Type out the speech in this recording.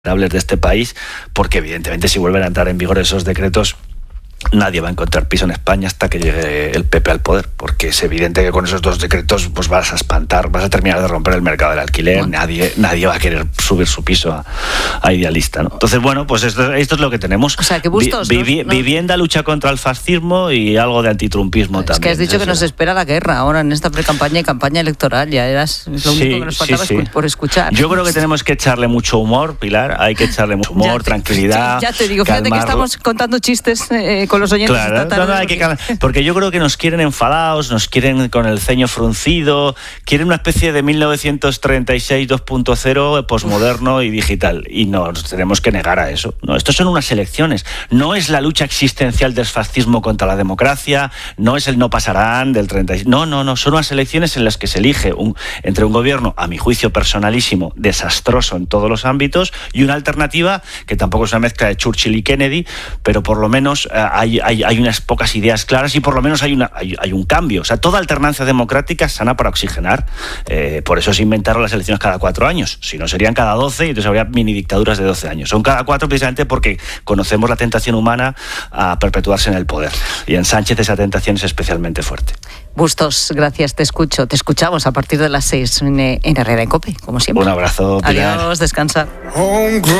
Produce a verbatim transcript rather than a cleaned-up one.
de este país, porque evidentemente si vuelven a entrar en vigor esos decretos, nadie va a encontrar piso en España hasta que llegue el P P al poder, porque es evidente que con esos dos decretos pues vas a espantar, vas a terminar de romper el mercado del alquiler, bueno. nadie nadie va a querer subir su piso a, a Idealista, ¿no? Entonces, bueno, pues esto, esto es lo que tenemos. O sea, que Bustos, Vi, vi, ¿no? No. Vivienda, lucha contra el fascismo y algo de antitrumpismo es también. Es que has dicho Eso. que nos espera la guerra ahora en esta pre-campaña y campaña electoral, ya eras es lo sí, único que nos faltaba sí, sí. por escuchar. Yo creo que tenemos que echarle mucho humor, Pilar, hay que echarle mucho humor, ya te, tranquilidad. Ya te digo, fíjate calmarlo. que estamos contando chistes eh, con los oyentes claro, esta tarde. No, no, hay que calmar, porque yo creo que nos quieren enfadados, nos quieren con el ceño fruncido, quieren una especie de mil novecientos treinta y seis dos punto cero posmoderno y digital, y nos tenemos que negar a eso. No, estos son unas elecciones, no es la lucha existencial del fascismo contra la democracia, no es el no pasarán del treinta y seis, no, no, no, son unas elecciones en las que se elige un, entre un gobierno, a mi juicio personalísimo, desastroso en todos los ámbitos, y una alternativa que tampoco es una mezcla de Churchill y Kennedy, pero por lo menos eh, hay, hay, hay unas pocas ideas claras y por lo menos hay, una, hay, hay un cambio. O sea, toda alternancia democrática es sana para oxigenar. Eh, por eso se inventaron las elecciones cada cuatro años. Si no, serían cada doce y entonces habría mini dictaduras de doce años. Son cada cuatro precisamente porque conocemos la tentación humana a perpetuarse en el poder. Y en Sánchez esa tentación es especialmente fuerte. Bustos, gracias, te escucho. Te escuchamos a partir de las seis en, en Herrera y COPE, como siempre. Un abrazo, Pilar. Adiós, descansa.